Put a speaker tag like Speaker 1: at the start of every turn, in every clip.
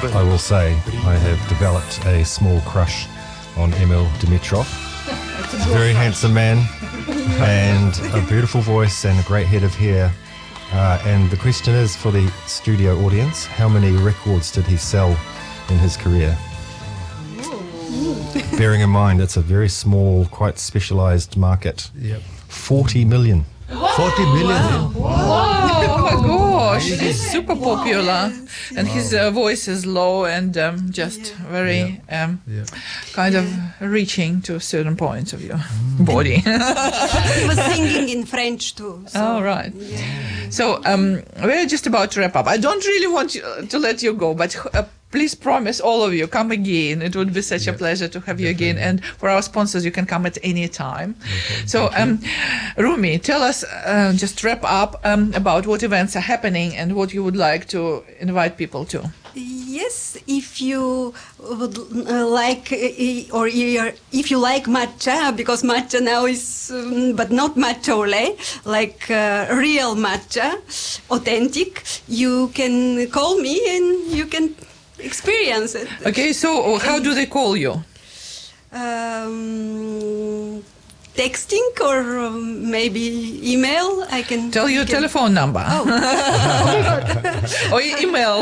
Speaker 1: I will say I have developed a small crush on Emil Dimitrov. He's a very handsome man and a beautiful voice and a great head of hair. And the question is for the studio audience, how many records did he sell in his career? Bearing in mind it's a very small, quite specialized market.
Speaker 2: Yep.
Speaker 1: 40 million.
Speaker 2: 40 million.
Speaker 3: Oh my gosh, he's super popular, and his voice is low and just very kind of reaching to certain points of your body.
Speaker 4: He was singing in French too. So.
Speaker 3: Oh, right. So we're just about to wrap up. I don't really want to let you go, but please promise all of you, come again. It would be such a pleasure to have you again. And for our sponsors, you can come at any time. Okay, so, Rumi, tell us, just wrap up about what events are happening and what you would like to invite people to.
Speaker 4: Yes, if you would like, or if you like matcha, because matcha now is, but not matcha ole, like real matcha, authentic, you can call me and you can experience it.
Speaker 3: Okay, so how do they call you?
Speaker 4: Texting or maybe email. I can
Speaker 3: tell your telephone number.
Speaker 4: Oh.
Speaker 3: Or email.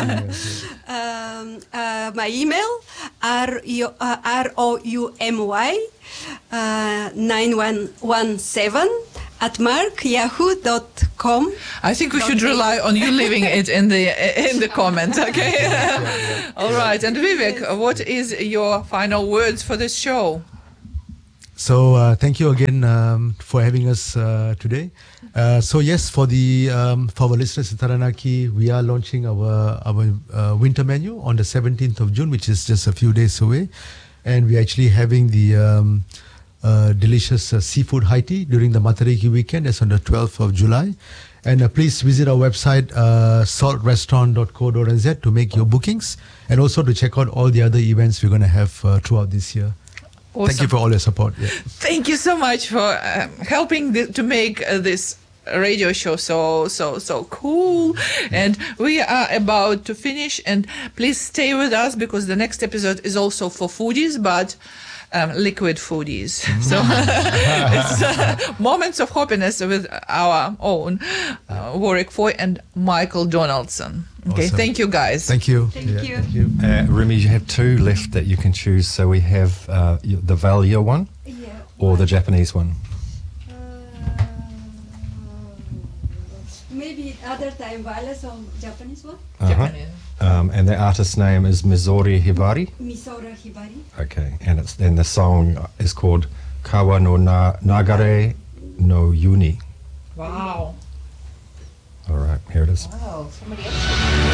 Speaker 4: My email ROUMY 9117@yahoo.com.
Speaker 3: I think we should rely on you leaving it in the comments, okay? All right. And Vivek, what is your final words for this show?
Speaker 2: So thank you again for having us today. So yes, for our listeners in Taranaki, we are launching our winter menu on the 17th of June, which is just a few days away, and we're actually having the delicious seafood high tea during the Matariki weekend. That's on the 12th of July. And please visit our website, saltrestaurant.co.nz, to make your bookings and also to check out all the other events we're going to have throughout this year.
Speaker 3: Awesome.
Speaker 2: Thank you for all your support. Yeah.
Speaker 3: Thank you so much for helping to make this radio show so cool. And we are about to finish, and please stay with us because the next episode is also for foodies, but liquid foodies. So it's moments of happiness with our own Warwick Foy and Michael Donaldson. Okay,
Speaker 2: awesome.
Speaker 3: Thank you guys.
Speaker 2: Thank you.
Speaker 4: Thank you.
Speaker 1: Rumi, you have two left that you can choose. So we have the Valia one or the Japanese one.
Speaker 4: Maybe other time Valia, so Japanese one.
Speaker 3: Japanese.
Speaker 1: And the artist's name is Mizori Hibari.
Speaker 4: Misora Hibari.
Speaker 1: Okay, and the song is called Kawa no Nagare no Yuni.
Speaker 3: Wow.
Speaker 1: All right, here it is.
Speaker 3: Wow, somebody else.